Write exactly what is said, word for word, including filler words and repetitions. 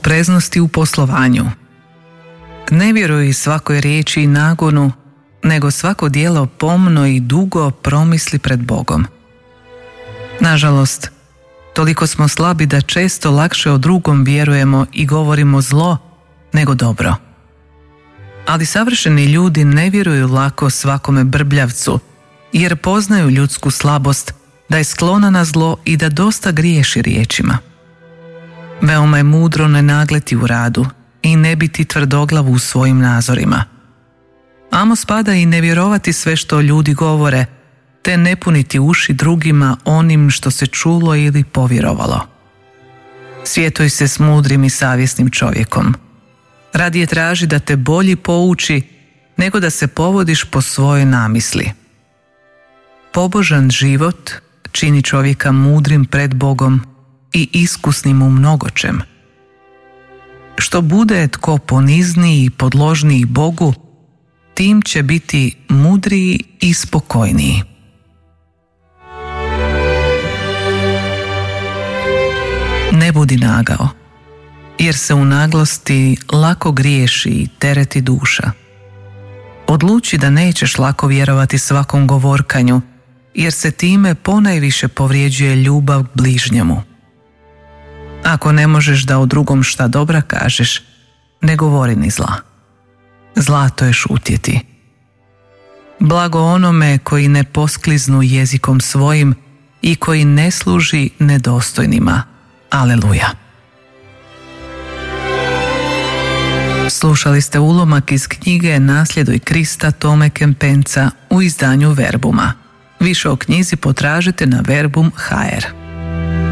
opreznosti u poslovanju. Ne vjeruj svakoj riječi i nagonu, nego svako djelo pomno i dugo promisli pred Bogom. Nažalost, toliko smo slabi da često lakše o drugom vjerujemo i govorimo zlo nego dobro. Ali savršeni ljudi ne vjeruju lako svakome brbljavcu, jer poznaju ljudsku slabost, da je sklona na zlo i da dosta griješi riječima. Veoma je mudro ne nagleti u radu i ne biti tvrdoglav u svojim nazorima. Amo spada i ne vjerovati sve što ljudi govore, te ne puniti uši drugima onim što se čulo ili povjerovalo. Svjetuj se s mudrim i savjesnim čovjekom. Radije traži da te bolji pouči, nego da se povodiš po svojoj namisli. Pobožan život čini čovjeka mudrim pred Bogom i iskusnim u mnogočem. Što bude tko ponizniji i podložniji Bogu, tim će biti mudriji i spokojniji. Ne budi nagao, jer se u naglosti lako griješi i tereti duša. Odluči da nećeš lako vjerovati svakom govorkanju, jer se time ponajviše povrijeđuje ljubav bližnjemu. Ako ne možeš da o drugom šta dobra kažeš, ne govori ni zla. Zlato je šutjeti. Blago onome koji ne poskliznu jezikom svojim i koji ne služi nedostojnima. Aleluja. Slušali ste ulomak iz knjige Nasljeduj Krista Tome Kempenca u izdanju Verbuma. Više o knjizi potražite na verbum tačka h r.